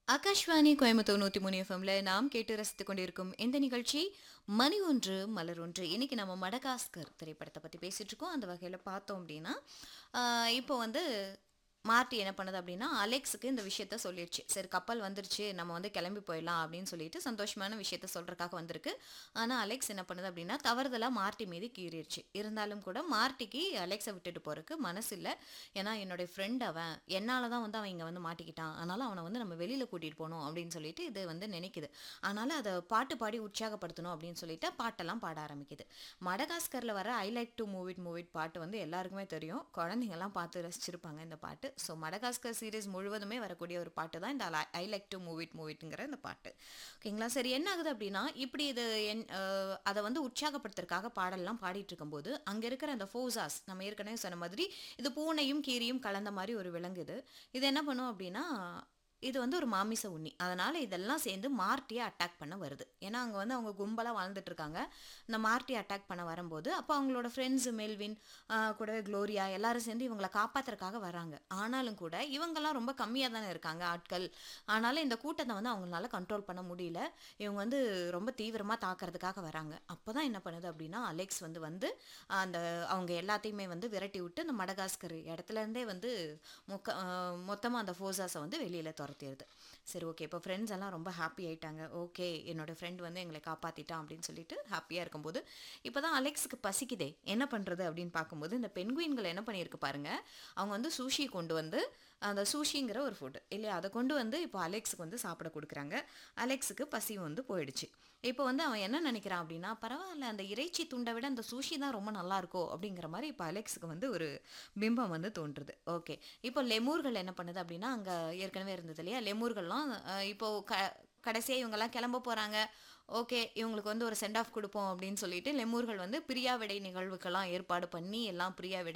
ஆகாஷ்வாணி கோயம்புத்தூர் 103 எஃப்எம்ல நாம் கேட்டு ரசித்துக் கொண்டிருக்கும் இந்த நிகழ்ச்சி மணி ஒன்று மலர் ஒன்று. இன்னைக்கு நம்ம மடகாஸ்கர் திரைப்படத்தை பத்தி பேசிட்டு இருக்கோம். அந்த வகையில பார்த்தோம் அப்படின்னா இப்போ வந்து மார்ட்டி என்ன பண்ணுது அப்படின்னா அலெக்ஸுக்கு இந்த விஷயத்த சொல்லிடுச்சு. சரி, கப்பல் வந்துருச்சு, நம்ம வந்து கிளம்பி போயிடலாம் அப்படின்னு சொல்லிட்டு சந்தோஷமான விஷயத்த சொல்றதுக்காக வந்திருக்கு. ஆனா அலெக்ஸ் என்ன பண்ணுது அப்படின்னா தவறுதலா மார்ட்டி மீது கீறிடுச்சு. இருந்தாலும் கூட மார்ட்டிக்கு அலெக்ஸை விட்டுட்டு போறதுக்கு மனசு இல்லை. ஏன்னா என்னுடைய ஃப்ரெண்ட் அவன், என்னால தான் வந்து அவன் இங்கே வந்து மாட்டிக்கிட்டான், அதனால அவனை வந்து நம்ம வெளியில கூட்டிட்டு போகணும் அப்படின்னு சொல்லிட்டு இது வந்து நினைக்குது. அதனால அதை பாட்டு பாடி உற்சாகப்படுத்தணும் அப்படின்னு சொல்லிட்டு பாட்டெல்லாம் பாட ஆரம்பிக்குது. மடகாஸ்கரில் வர I like to move it move it பாட்டு வந்து எல்லாருக்குமே தெரியும். குழந்தைங்கள்லாம் பார்த்து ரசிச்சிருப்பாங்க இந்த பாட்டு. ஸோ மடகாஸ்கர் சீரீஸ் முழுவதுமே வரக்கூடிய ஒரு பாட்டு தான் இந்த I like to move it move இட்ங்கிற இந்த பாட்டு. ஓகேங்களா? சரி, என்ன ஆகுது அப்படின்னா இப்படி இது அதை வந்து உற்சாகப்படுத்துறதுக்காக பாடல்லாம் பாடிட்டு இருக்கும்போது அங்கே இருக்கிற அந்த ஃபோசாஸ், நம்ம ஏற்கனவே சொன்ன மாதிரி இது பூனையும் கீரியும் கலந்த மாதிரி ஒரு விலங்கு. இது என்ன பண்ணும் அப்படின்னா இது வந்து ஒரு மாமிச உண்ணி. அதனால இதெல்லாம் சேர்ந்து மார்ட்டியை அட்டாக் பண்ண வருது. ஏன்னா அங்கே வந்து அவங்க கும்பலாக வாழ்ந்துட்டு இருக்காங்க. இந்த மார்ட்டியை அட்டாக் பண்ண வரும்போது அப்போ அவங்களோட ஃப்ரெண்ட்ஸ் மெல்வின், கூடவே க்ளோரியா எல்லாரும் சேர்ந்து இவங்களை காப்பாத்துறதுக்காக வராங்க. ஆனாலும் கூட இவங்கெல்லாம் ரொம்ப கம்மியாக தானே இருக்காங்க ஆட்கள். ஆனாலும் இந்த கூட்டத்தை வந்து அவங்களால கண்ட்ரோல் பண்ண முடியல. இவங்க வந்து ரொம்ப தீவிரமாக தாக்குறதுக்காக வராங்க. அப்போ தான் என்ன பண்ணுது அப்படின்னா அலெக்ஸ் வந்து அந்த அவங்க எல்லாத்தையுமே வந்து விரட்டி விட்டு அந்த மடகாஸ்கர் இடத்துல இருந்தே வந்து மொத்தமாக அந்த ஃபோர்ஸாஸை வந்து வெளியில் துரத்திடுது. சரி, ஓகே, இப்போ ஃப்ரெண்ட்ஸ் எல்லாம் ரொம்ப ஹாப்பி ஆயிட்டாங்க. ஓகே, என்னோட ஃப்ரெண்ட் வந்து எங்களை காப்பாற்றிட்டான் அப்படின்னு சொல்லிட்டு ஹாப்பியாக இருக்கும்போது இப்போ தான் அலெக்ஸுக்கு பசிக்குதே, என்ன பண்ணுறது அப்படின்னு பார்க்கும்போது இந்த பென்குயின்கள் என்ன பண்ணியிருக்கு பாருங்க. அவங்க வந்து சூஷி கொண்டு வந்து, அந்த சூஷிங்கிற ஒரு ஃபுட் இல்லையா, அதை கொண்டு வந்து இப்போ அலெக்ஸுக்கு வந்து சாப்பிட கொடுக்குறாங்க. அலெக்ஸுக்கு பசி வந்து போயிடுச்சு. இப்போ வந்து அவன் என்ன நினைக்கிறான் அப்படின்னா பரவாயில்ல, அந்த இறைச்சி துண்டை விட அந்த சூஷி தான் ரொம்ப நல்லா இருக்கோ அப்படிங்கிற மாதிரி இப்போ அலெக்ஸுக்கு வந்து ஒரு பிம்பம் வந்து தோன்றுது. ஓகே, இப்போ லெமூர்கள் என்ன பண்ணுது அப்படின்னா அங்கே ஏற்கனவே இருந்தது இல்லையா, லெமூர்கள்லாம் இப்போ கடைசியாக இவங்கெல்லாம் கிளம்ப போகிறாங்க. ஓகே, இவங்களுக்கு வந்து ஒரு சென்ட் ஆஃப் கொடுப்போம் அப்படின்னு சொல்லிட்டு லெமூர்கள் வந்து பிரியா விடை நிகழ்வுக்கெல்லாம் ஏற்பாடு பண்ணி எல்லாம் பிரியா விடை